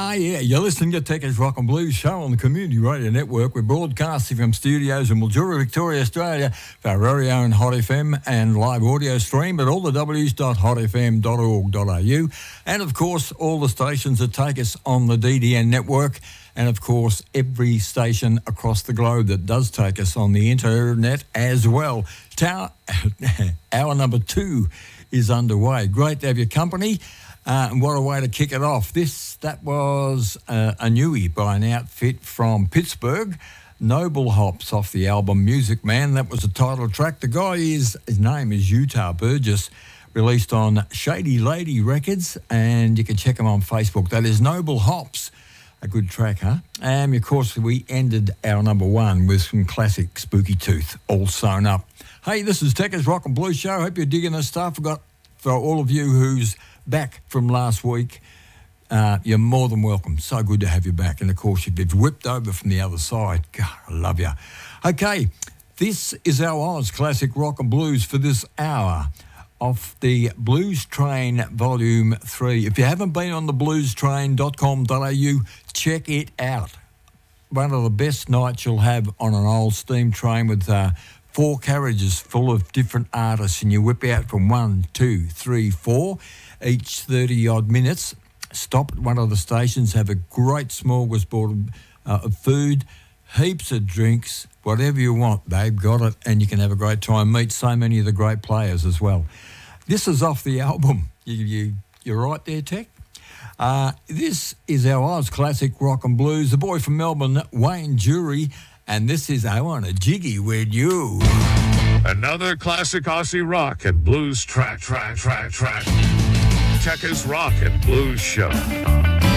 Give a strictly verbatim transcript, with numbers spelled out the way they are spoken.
Ah, yeah, you're listening to Techers Rock and Blues show on the Community Radio Network. We're broadcasting from studios in Mildura, Victoria, Australia, for our very own Hot F M and live audio stream at all the w's dot hot f m dot org dot a u. And, of course, all the stations that take us on the D D N network. And, of course, every station across the globe that does take us on the internet as well. Tower, hour number two is underway. Great to have your company. Uh, and what a way to kick it off. This, that was uh, a newie by an outfit from Pittsburgh, Noble Hops, off the album Music Man. That was the title track. The guy is, his name is Utah Burgess, released on Shady Lady Records, and you can check him on Facebook. That is Noble Hops. A good track, huh? And, of course, we ended our number one with some classic Spooky Tooth, All Sewn Up. Hey, this is Techers Rock and Blues Show. Hope you're digging this stuff. We've got, for all of you who's back from last week, uh, you're more than welcome. So good to have you back. And, of course, you've been whipped over from the other side. God, I love you. Okay, this is our Oz Classic Rock and Blues for this hour off the Blues Train Volume three. If you haven't been on the blues train dot com dot a u, check it out. One of the best nights you'll have on an old steam train with uh, four carriages full of different artists, and you whip out from one, two, three, four, each thirty-odd minutes. Stop at one of the stations, have a great smorgasbord uh, of food, heaps of drinks, whatever you want, they've got it, and you can have a great time. Meet so many of the great players as well. This is off the album. You, you, you're right there, Tech? Uh, this is our Oz Classic Rock and Blues. The boy from Melbourne, Wayne Jury, and this is I Want a Jiggy With You. Another classic Aussie rock and blues track, track, track, track. Techers Rock and Blues Show.